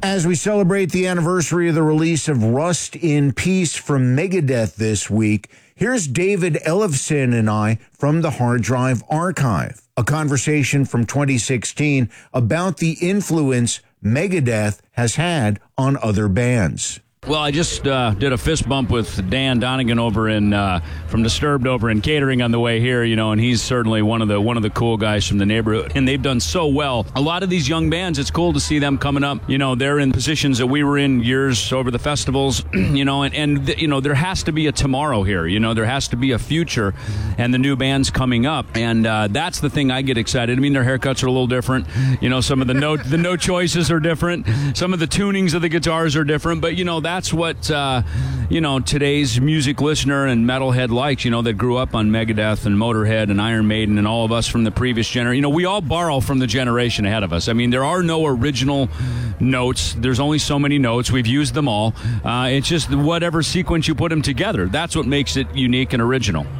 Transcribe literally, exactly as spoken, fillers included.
As we celebrate the anniversary of the release of Rust in Peace from Megadeth this week, here's David Ellefson and I from the Hard Drive Archive, a conversation from twenty sixteen about the influence Megadeth has had on other bands. Well, I just uh, did a fist bump with Dan Donegan over in uh, from Disturbed over in catering on the way here, you know, and he's certainly one of the one of the cool guys from the neighborhood, and they've done so well. A lot of these young bands, it's cool to see them coming up. You know, they're in positions that we were in years over the festivals, you know, and, and th- you know, there has to be a tomorrow here. You know, there has to be a future, and the new bands coming up, and uh, that's the thing I get excited. I mean, their haircuts are a little different. You know, some of the note the note choices are different. Some of the tunings of the guitars are different, but you know, that's what, uh, you know, today's music listener and metalhead likes, you know, that grew up on Megadeth and Motorhead and Iron Maiden and all of us from the previous generation. You know, we all borrow from the generation ahead of us. I mean, there are no original notes. There's only so many notes. We've used them all. Uh, it's just whatever sequence you put them together. That's what makes it unique and original.